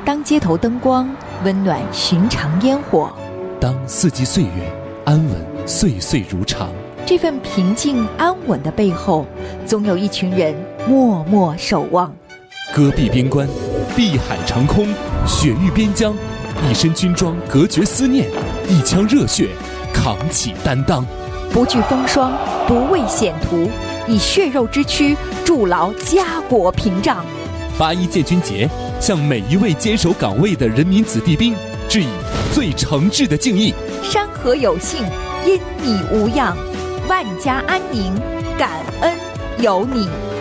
当街头灯光温暖寻常烟火， 当四季岁月安稳岁岁如常。 这份平静安稳的背后，总有一群人默默守望。 戈壁边关，碧海长空，雪域边疆，一身军装隔绝思念，一腔热血扛起担当， 不惧风霜，不畏险途，以血肉之躯筑牢家国屏障。 8·1建军节，向每一位坚守岗位的人民子弟兵致以最诚挚的敬意。 山河有幸，因你无恙，万家安宁，感恩有你。